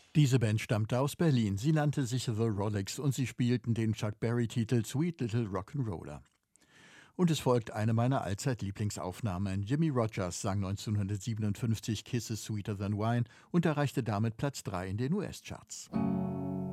Diese Band stammte aus Berlin. Sie nannte sich The Rolex und sie spielten den Chuck Berry-Titel Sweet Little Rock'n'Roller. Und es folgt eine meiner Allzeit-Lieblingsaufnahmen. Jimmie Rodgers sang 1957 Kisses Sweeter Than Wine und erreichte damit Platz 3 in den US-Charts.